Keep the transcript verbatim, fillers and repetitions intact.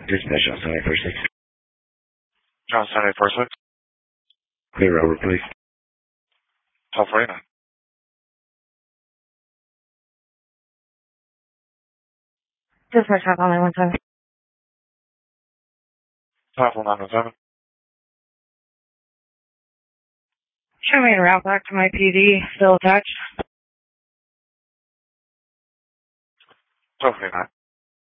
Dispatch on seven eight four six. John seven eight four six. Clear over, please. twelve forty-nine. Dispatch on nine one seven. Platform nine one seven. Show me a route back to my P D, still attached. twelve forty-nine.